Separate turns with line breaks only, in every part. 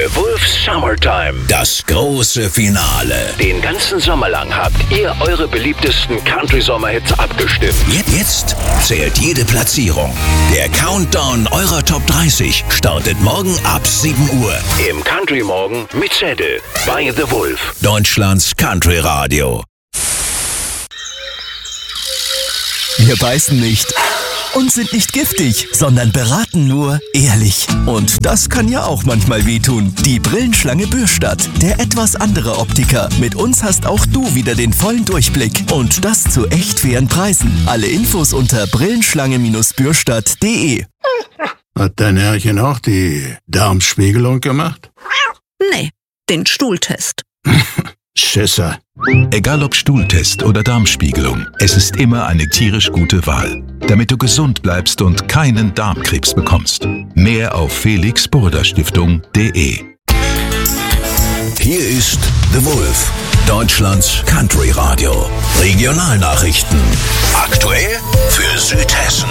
The Wolf's Summertime. Das große Finale. Den ganzen Sommer lang habt ihr eure beliebtesten Country-Sommerhits abgestimmt. Jetzt zählt jede Platzierung. Der Countdown eurer Top 30 startet morgen ab 7 Uhr. Im Country Morgen mit Zettel. Bei The Wolf. Deutschlands Country Radio.
Wir beißen nicht und sind nicht giftig, sondern beraten nur ehrlich. Und das kann ja auch manchmal wehtun. Die Brillenschlange Bürstadt, der etwas andere Optiker. Mit uns hast auch du wieder den vollen Durchblick. Und das zu echt fairen Preisen. Alle Infos unter brillenschlange-bürstadt.de.
Hat dein Herrchen auch die Darmspiegelung gemacht?
Nee, den Stuhltest.
Schisser.
Egal ob Stuhltest oder Darmspiegelung, es ist immer eine tierisch gute Wahl, damit du gesund bleibst und keinen Darmkrebs bekommst. Mehr auf felixburda-stiftung.de.
Hier ist The Wolf, Deutschlands Country Radio. Regionalnachrichten. Aktuell für Südhessen.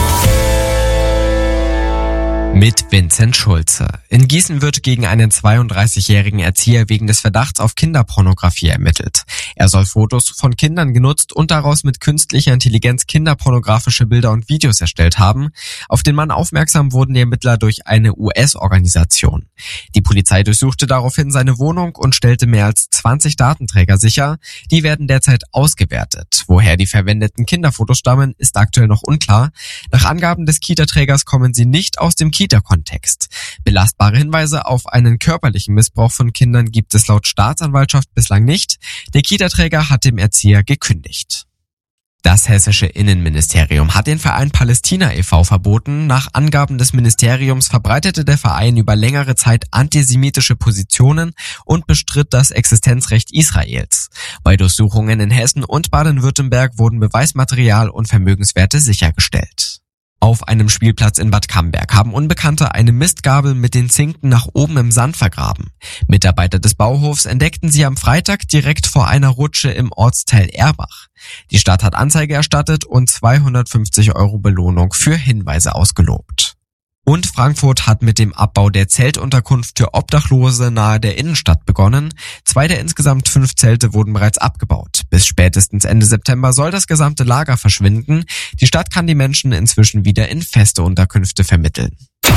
Mit Vincent Schulze. In Gießen wird gegen einen 32-jährigen Erzieher wegen des Verdachts auf Kinderpornografie ermittelt. Er soll Fotos von Kindern genutzt und daraus mit künstlicher Intelligenz kinderpornografische Bilder und Videos erstellt haben. Auf den Mann aufmerksam wurden die Ermittler durch eine US-Organisation. Die Polizei durchsuchte daraufhin seine Wohnung und stellte mehr als 20 Datenträger sicher. Die werden derzeit ausgewertet. Woher die verwendeten Kinderfotos stammen, ist aktuell noch unklar. Nach Angaben des Kita-Trägers kommen sie nicht aus dem Kita-Kontext. Belastbare Hinweise auf einen körperlichen Missbrauch von Kindern gibt es laut Staatsanwaltschaft bislang nicht. Der Kita-Träger hat dem Erzieher gekündigt. Das hessische Innenministerium hat den Verein Palästina e.V. verboten. Nach Angaben des Ministeriums verbreitete der Verein über längere Zeit antisemitische Positionen und bestritt das Existenzrecht Israels. Bei Durchsuchungen in Hessen und Baden-Württemberg wurden Beweismaterial und Vermögenswerte sichergestellt. Auf einem Spielplatz in Bad Camberg haben Unbekannte eine Mistgabel mit den Zinken nach oben im Sand vergraben. Mitarbeiter des Bauhofs entdeckten sie am Freitag direkt vor einer Rutsche im Ortsteil Erbach. Die Stadt hat Anzeige erstattet und 250 € Belohnung für Hinweise ausgelobt. Und Frankfurt hat mit dem Abbau der Zeltunterkunft für Obdachlose nahe der Innenstadt begonnen. 2 der insgesamt 5 Zelte wurden bereits abgebaut. Bis spätestens Ende September soll das gesamte Lager verschwinden. Die Stadt kann die Menschen inzwischen wieder in feste Unterkünfte vermitteln.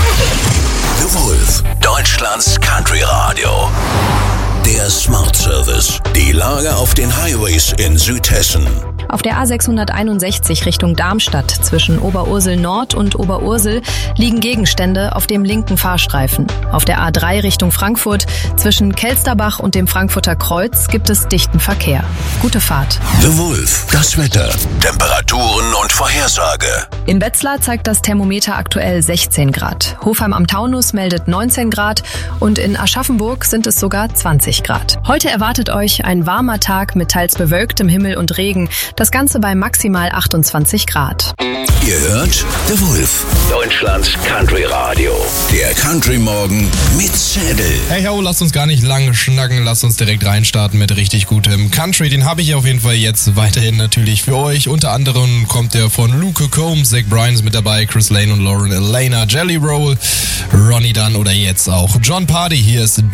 The Wolf, Deutschlands Country Radio. Der Smart Service. Die Lage auf den Highways in Südhessen.
Auf der A661 Richtung Darmstadt zwischen Oberursel Nord und Oberursel liegen Gegenstände auf dem linken Fahrstreifen. Auf der A3 Richtung Frankfurt zwischen Kelsterbach und dem Frankfurter Kreuz gibt es dichten Verkehr. Gute Fahrt.
The Wolf, das Wetter, Temperaturen und Vorhersage.
In Wetzlar zeigt das Thermometer aktuell 16 Grad. Hofheim am Taunus meldet 19 Grad und in Aschaffenburg sind es sogar 20 Grad. Heute erwartet euch ein warmer Tag mit teils bewölktem Himmel und Regen. Das Ganze bei maximal 28 Grad.
Ihr hört The Wolf, Deutschlands Country Radio. Der Country Morgen mit Zettel.
Hey ho, lasst uns gar nicht lang schnacken, lasst uns direkt reinstarten mit richtig gutem Country. Den habe ich auf jeden Fall jetzt weiterhin natürlich für euch. Unter anderem kommt der von Luke Combs, Zach Bryan ist mit dabei, Chris Lane und Lauren Elena, Jelly Roll, Ronnie Dunn oder jetzt auch John Party. Hier ist